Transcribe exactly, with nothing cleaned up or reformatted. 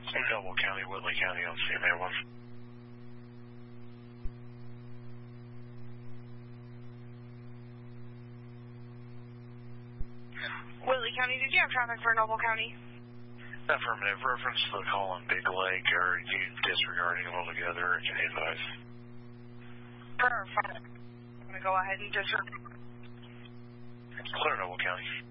Noble County, Whitley County on C M A one. Whitley County, did you have traffic for Noble County? Affirmative. Reference to the call on Big Lake, or are you disregarding it altogether, or can you advise? Perfect. I'm going to go ahead and just... Clear Noble County.